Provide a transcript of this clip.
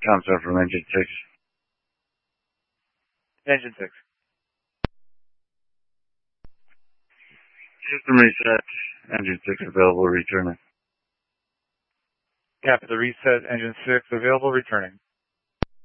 Console from Engine 6. Engine 6. System reset. Engine 6 available, returning. After the reset, Engine 6 available, returning.